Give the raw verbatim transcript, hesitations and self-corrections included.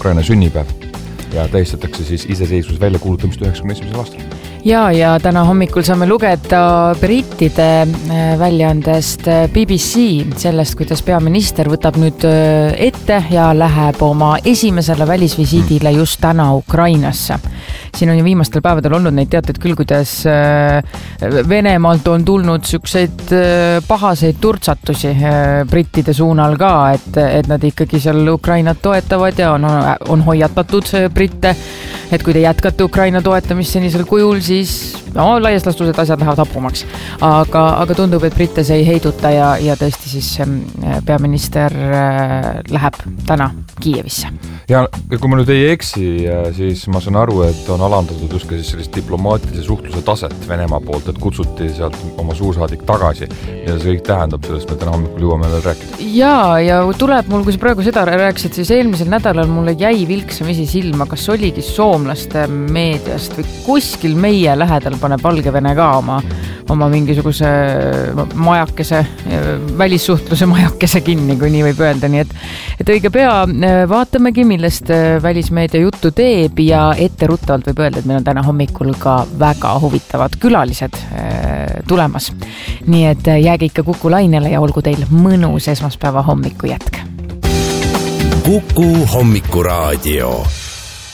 Ukraina sünnipäev ja tähistatakse siis iseseisvus välja kuulutamist üheksakümne esimesel aastal. Ja, ja täna hommikul saame lugeda brittide väljaandest B B C sellest, kuidas peaminister võtab nüüd ette ja läheb oma esimesele välisvisiidile just täna Ukrainasse. Siin on ju viimastel päevadel olnud neid teateid küll, kuidas Venemaalt on tulnud sükseid pahaseid turtsatusi brittide suunal ka, et, et nad ikkagi seal Ukrainat toetavad ja on, on hoiatatud britte, et kui te jätkate Ukraina toetamist senisel kujul, siis no, laias lastus, et asjad lähevad hapumaks. Aga, aga tundub, et britte see ei heiduta ja, ja tõesti siis peaminister läheb täna Kiievisse. Ja kui ma nüüd ei eksi, siis ma saan aru, et on alandatud just ka siis sellist diplomaatilise suhtluse taset Venemaa poolt, et kutsuti sealt oma suursaadik tagasi. Ja see kõik tähendab sellest, me täna hommikul jõuame veel rääkida. Ja, ja tuleb mul, kui sa praegu seda rääkisid, siis eelmisel nädalal mulle jäi vilksamisi silma, kas oligi soomlaste meediast või kuskil meie lähedal paneb Valgevene ka oma, oma mingisuguse majakese, välissuhtluse majakese kinni, kui nii võib öelda. Nii et, et õige pea vaatamegi, millest välismeedia juttu teeb ja etteruttavalt võib öelda, et meil on täna hommikul ka väga huvitavad külalised tulemas. Nii et jääge ikka Kuku lainele ja olgu teil mõnus esmaspäeva hommiku jätk. Kuku hommikuraadio.